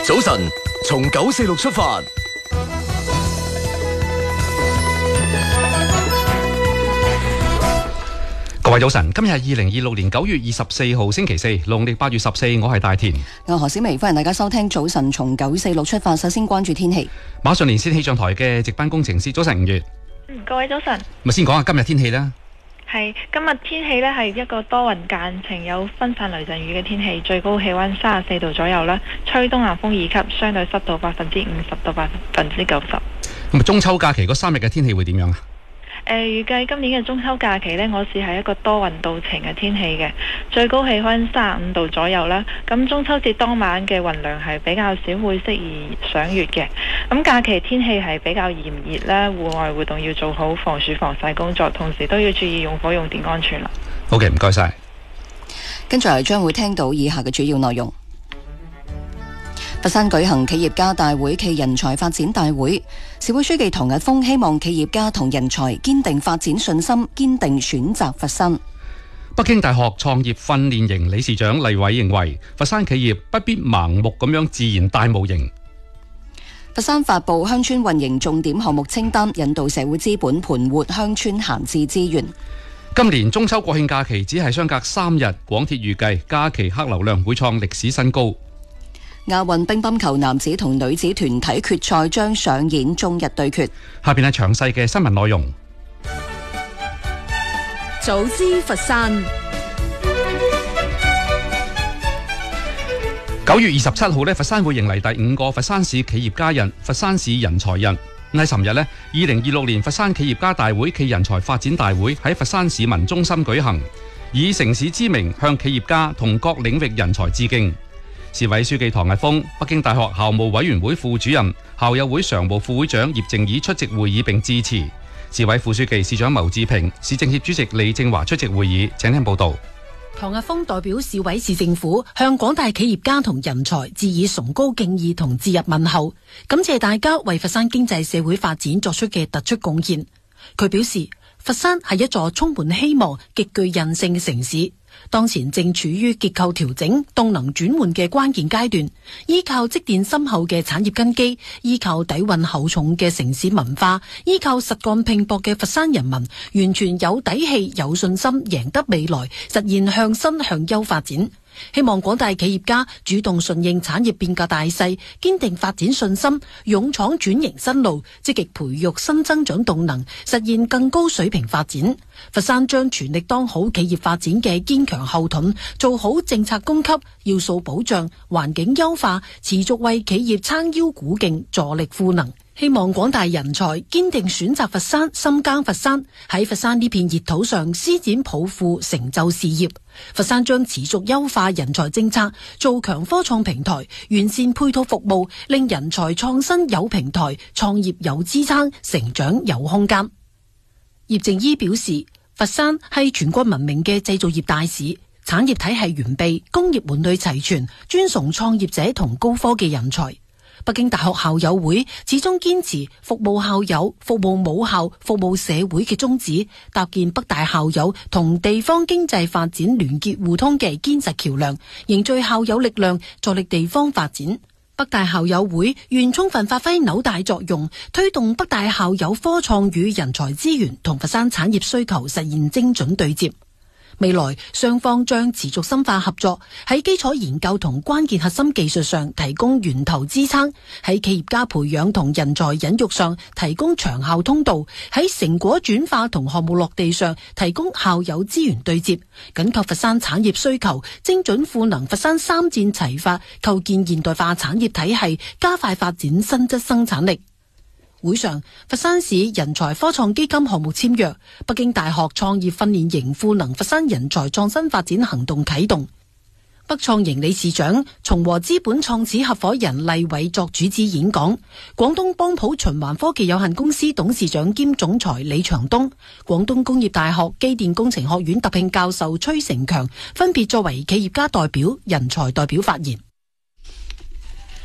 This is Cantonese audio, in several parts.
早晨，從946出發。 各位早晨，今日係2026年9月24號星期四，農曆8月14，我係大田。 我何小薇，歡迎大家收聽早晨從946出發。首先關注天氣。 馬上連線氣象台嘅值班工程師，早晨5月。 各位早晨。 咪先講下今日天氣啦。 係今日天氣呢係一個多雲間晴，有分散雷陣雨嘅天氣，最高氣溫34度左右啦，吹東南風2級，相對濕度50%到90%。 咁中秋假期嗰3日嘅天氣會點樣啊？ 預計今年嘅中秋假期呢，我市係一個多雲到晴嘅天氣嘅，最高氣溫35度左右啦。咁中秋節當晚嘅雲量係比較少，會適宜賞月嘅。咁假期天氣係比較炎熱啦，戶外活動要做好防暑防曬工作，同時都要注意用火用電安全啦。 好嘅，唔該晒。 跟住嚟將會聽到以下嘅主要內容。佛山舉行企業家大會暨人才發展大會，市委書記唐日峰希望企業家同人才堅定發展信心，堅定選擇佛山。 北京大學創業訓練營理事長黎偉認為，佛山企業不必盲目咁樣自然大模型。 佛山發布鄉村運營重點項目清單，引導社會資本盤活鄉村閒置資源。 今年中秋國慶假期只係相隔3日，廣鐵預計假期客流量會創歷史新高。 亞運乒乓球男子同女子團體決賽將上演中日對決。 下邊係詳細嘅新聞內容。 早知佛山 9月27號呢，佛山會迎嚟第5個佛山市企業家日、佛山市人才日。喺尋日呢，2026年佛山企業家大會暨人才發展大會喺佛山市民中心舉行，以城市之名向企業家同各領域人才致敬。市委書記唐日峰、北京大學校務委員會副主任、校友會常務副會長葉靜怡出席會議並致辭。市委副書記、市長牟志平、市政協主席李正華出席會議。請聽報道。 唐日峰代表市委市政府向廣大企業家同人才致以崇高敬意同致日問候，感謝大家為佛山經濟社會發展作出嘅突出貢獻。佢表示，佛山係一座充滿希望、極具韌性嘅城市，當前正處於結構調整、動能轉換嘅關鍵階段，依靠積澱深厚嘅產業根基，依靠底蘊厚重嘅城市文化，依靠實幹拼搏嘅佛山人民，完全有底氣、有信心贏得未來，實現向新向優發展。希望廣大企業家主動順應產業變革大勢，堅定發展信心，勇闖轉型新路，積極培育新增長動能，實現更高水平發展。佛山將全力當好企業發展嘅堅強後盾，做好政策供給、要素保障、環境優化，持續為企業撐腰鼓勁，助力賦能。希望廣大人才堅定選擇佛山，深耕佛山，喺佛山呢片熱土上施展抱負，成就事業。佛山將持續優化人才政策，做強科創平台，完善配套服務，令人才創新有平台，創業有支撐，成長有空間。葉靜怡表示，佛山係全國聞名嘅製造業大市，產業體系完備，工業門類齊全，專崇創業者同高科技人才。北京大學校友會始終堅持服務校友、服務母校、服務社會嘅宗旨，搭建北大校友同地方經濟發展聯結互通嘅堅實橋樑，凝聚校友力量，助力地方發展。北大校友會願充分發揮紐帶作用，推動北大校友科創與人才資源同佛山產業需求實現精準對接。未來雙方將持續深化合作，喺基礎研究同關鍵核心技術上提供源頭支撐，喺企業家培養同人才引育上提供長效通道，喺成果轉化同項目落地上提供校友資源對接，緊扣佛山產業需求，精準賦能佛山三戰齊發，構建現代化產業體系，加快發展新質生產力。會上，佛山市人才科創基金項目簽約，北京大學創業訓練營賦能佛山人才創新發展行動啟動。北創營理事長、松和資本創始合夥人黎偉作主旨演講，廣東邦普循環科技有限公司董事長兼總裁李長東、廣東工業大學機電工程學院特聘教授崔成強分別作為企業家代表、人才代表發言。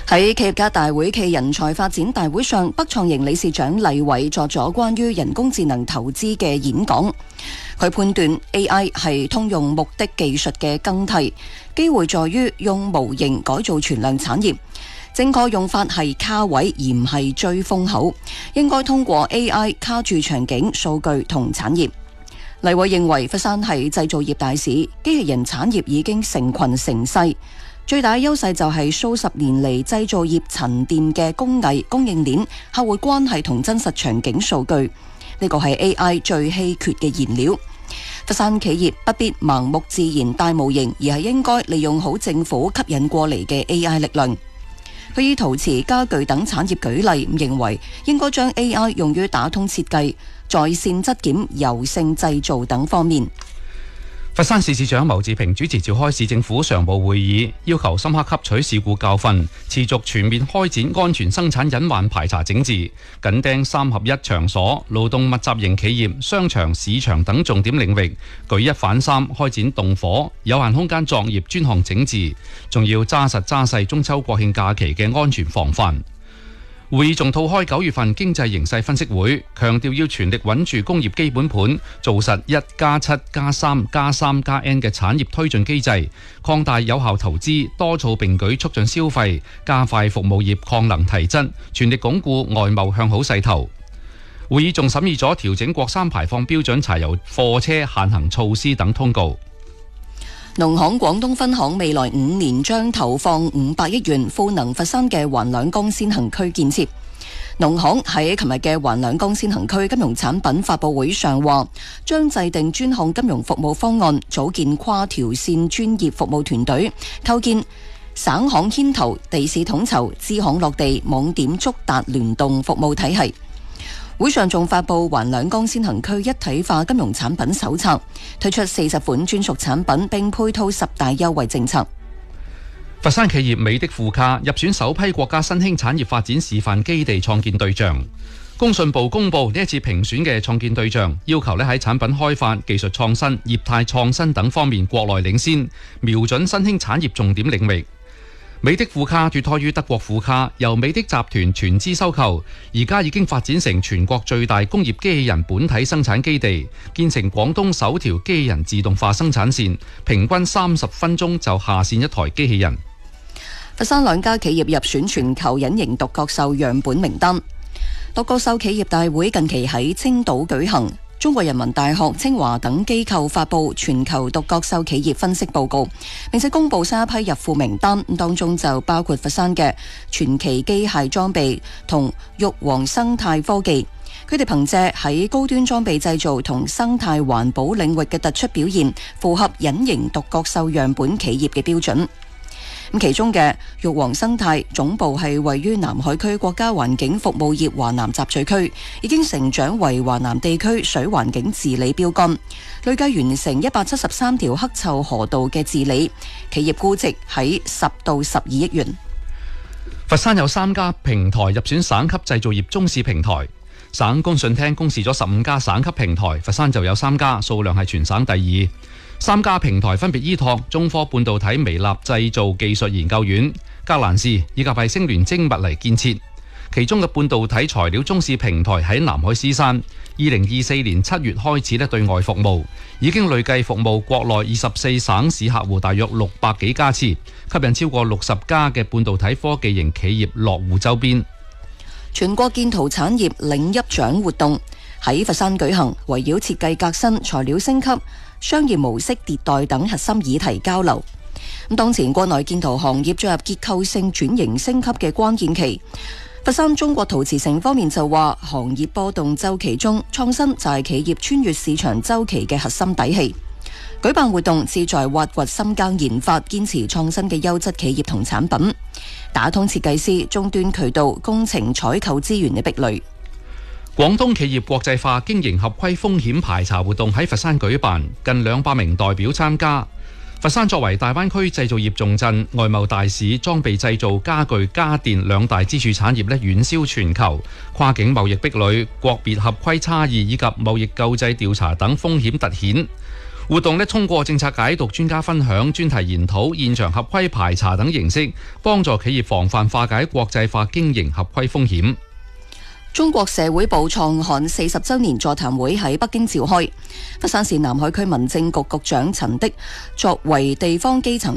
喺企業家大會暨人才發展大會上，北創營理事長黎偉作咗關於人工智能投資嘅演講。佢判斷 AI 係通用目的技術嘅更替，機會在於用模型改造存量產業。正確用法係卡位而唔係追風口，應該通過 AI 卡住場景、數據同產業。黎偉認為佛山係製造業大市，機器人產業已經成群成勢。最大優勢就係數十年嚟製造業沉澱嘅工藝、供應鏈、客戶關係同真實場景數據，呢個係 AI 最稀缺嘅燃料。佛山企業不必盲目自研大模型，而係應該利用好政府吸引過嚟嘅 AI 力量。佢以陶瓷、家具等產業舉例，認為應該將 AI 用於打通設計、在線質檢、柔性製造等方面。 佛山市市長牟志平主持召開市政府常務會議，要求深刻吸取事故教訓，持續全面開展安全生產隱患排查整治，緊盯3合1場所、勞動密集型企業、商場、市場等重點領域，舉一反三，開展動火、有限空間作業專項整治，仲要揸實揸細中秋國慶假期嘅安全防範。會議仲套開9月份經濟形勢分析會，強調要全力穩住工業基本盤，做實1+7+3+3+N 嘅產業推進機制，擴大有效投資，多措並舉促進消費，加快服務業抗能提質，全力鞏固外貿向好勢頭。會議仲審議咗調整國3排放標準柴油貨車限行措施等通告。 農行廣東分行未來5年將投放500億元賦能佛山嘅橫兩江先行區建設。農行喺琴日嘅橫兩江先行區金融產品發佈會上話，將制定專項金融服務方案，組建跨條線專業服務團隊，構建省行牽頭、地市統籌、支行落地、網點觸達聯動服務體系。會上仲發佈橫兩江先行區一體化金融產品手冊，推出40款專屬產品，並配套10大優惠政策。 佛山企業美的富卡入選首批國家新興產業發展示範基地創建對象。工信部公布呢一次評選嘅創建對象，要求喺產品開發、技術創新、業態創新等方面國內領先，瞄準新興產業重點領域。美的富卡脫胎於德國富卡，由美的集團全資收購，而家已經發展成全國最大工業機器人本體生產基地，建成廣東首條機器人自動化生產線，平均30分鐘就下線一台機器人。 佛山2家企業入選全球隱形獨角獸樣本名單。獨角獸企業大會近期喺青島舉行。中國人民大學、清華等機構發佈全球獨角獸企業分析報告，並且公布新一批入庫名單，當中就包括佛山嘅傳奇機械裝備同玉皇生態科技。佢哋憑借喺高端裝備製造同生態環保領域嘅突出表現，符合隱形獨角獸樣本企業嘅標準。其中嘅玉皇生態總部係位於南海區國家環境服務業華南集聚區，已經成長為華南地區水環境治理標杆，累計完成173條黑臭河道嘅治理，企業估值喺10到12億元。 佛山有3家平台入選省級製造業中試平台，省工信廳公示咗15家省級平台，佛山就有3家，數量係全省第2。3家平台分別依託中科半導體微粒製造技術研究院、格蘭仕以及係星聯精密嚟建設。其中嘅半導體材料中試平台喺南海獅山，2024年7月開始對外服務，已經累計服務國內24省市客戶大約600幾家次，吸引超過60家嘅半導體科技型企業落戶周邊。 全國建圖產業領邑獎活動喺佛山舉行，圍繞設計革新、材料升級、商業模式迭代等核心議題交流。當前國內建圖行業進入結構性轉型升級嘅關鍵期。佛山中國陶瓷城方面就話，行業波動周期中，創新就係企業穿越市場周期嘅核心底氣。舉辦活動旨在挖掘深耕研發、堅持創新嘅優質企業同產品，打通設計師、終端渠道、工程採購資源嘅壁壘。 廣東企業國際化經營合規風險排查活動喺佛山舉辦，近200名代表參加。佛山作為大灣區製造業重鎮、外貿大市，裝備製造、家具、家電2大支柱產業遠銷全球，跨境貿易壁壘、國別合規差異以及貿易救濟調查等風險突顯。 活動呢，通過政策解讀、專家分享、專題研討、現場合規排查等形式，幫助企業防範化解國際化經營合規風險。 中國社會部創刊40週年座談會喺北京召開，佛山市南海區民政局局長陳迪作為地方基層